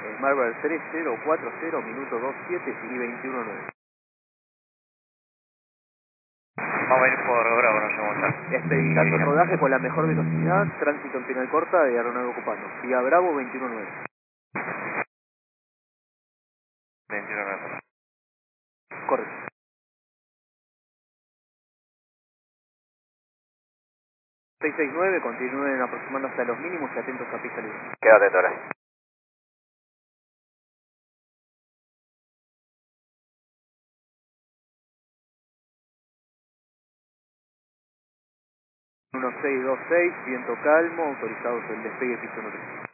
Marvel 3040, minuto 27 y 21.9. Vamos a ir por Bravo, no sé cómo está. Expeditando rodaje con la mejor velocidad, tránsito en Pinal Corta de aeronave ocupando. Vía Bravo 21.9. 21.9. Correcto. 669, continúen aproximando hasta los mínimos y atentos a pista libre. Quédate, Torres. ...1626, viento calmo, autorizados el despegue piso 1.